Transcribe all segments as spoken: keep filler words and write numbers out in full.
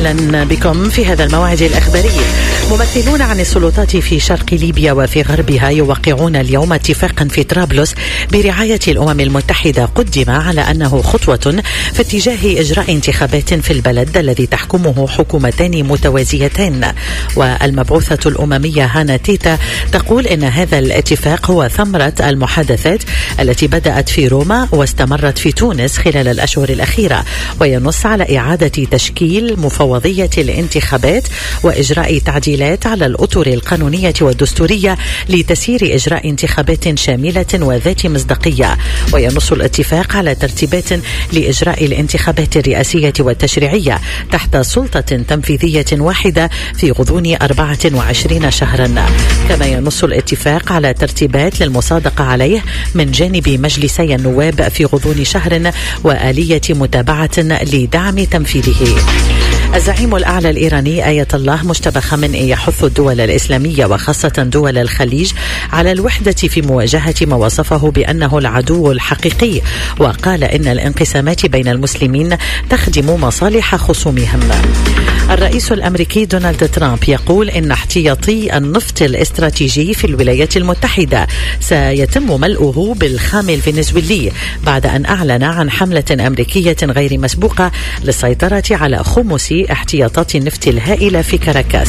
أهلا بكم في هذا الموعد الأخباري. ممثلون عن السلطات في شرق ليبيا وفي غربها يوقعون اليوم اتفاقا في طرابلس برعاية الأمم المتحدة قدم على أنه خطوة في اتجاه إجراء انتخابات في البلد الذي تحكمه حكومتان متوازيتين. والمبعوثة الأممية هانا تيتا تقول إن هذا الاتفاق هو ثمرة المحادثات التي بدأت في روما واستمرت في تونس خلال الأشهر الأخيرة، وينص على إعادة تشكيل مفوضية الانتخابات وإجراء تعديلات على الأطر القانونية والدستورية لتسيير إجراء انتخابات شاملة وذات مصداقية. وينص الاتفاق على ترتيبات لإجراء الانتخابات الرئاسية والتشريعية تحت سلطة تنفيذية واحدة في غضون أربعة وعشرين شهرا. كما ينص الاتفاق على ترتيبات للمصادقة عليه من جانب مجلسي النواب في غضون شهر وآلية متابعة لدعم تنفيذه. الزعيم الأعلى الإيراني آية الله مجتبى خامنئي يحث الدول الإسلامية وخاصة دول الخليج على الوحدة في مواجهة ما وصفه بأنه العدو الحقيقي، وقال إن الانقسامات بين المسلمين تخدم مصالح خصومهم. الرئيس الأمريكي دونالد ترامب يقول إن احتياطي النفط الاستراتيجي في الولايات المتحدة سيتم ملؤه بالخام الفنزويلي بعد أن أعلن عن حملة أمريكية غير مسبوقة للسيطرة على خمس احتياطات النفط الهائلة في كاراكاس.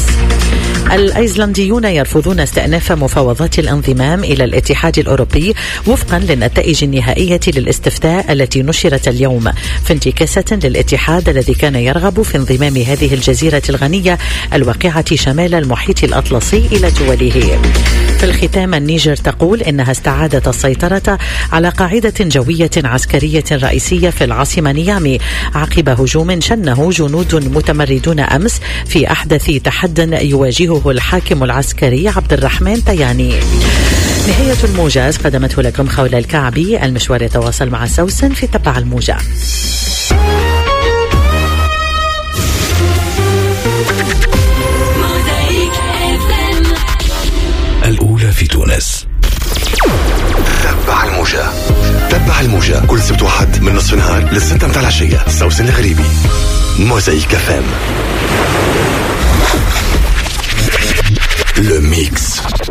الأيسلنديون يرفضون استئناف مفاوضات الانضمام إلى الاتحاد الأوروبي وفقا للنتائج النهائية للاستفتاء التي نشرت اليوم في انتكاسة للاتحاد الذي كان يرغب في انضمام هذه الجزيرة الغنية الواقعة شمال المحيط الأطلسي إلى دوله. في الختام النيجر تقول إنها استعادت السيطرة على قاعدة جوية عسكرية رئيسية في العاصمة نيامي عقب هجوم شنه جنود متمردون أمس في أحدث تحد يواجهه الحاكم العسكري عبد الرحمن تياني. نهاية الموجز قدمته لكم خولة الكعبي. المشوار يتواصل مع سوسن في تبع الموجة. الأولى في تونس. تبع الموجة. تبع الموجة كل سبت واحد من نصف النهار للستة متاع العشية. سوسن الغريبي. موزايك اف ام. Le mix.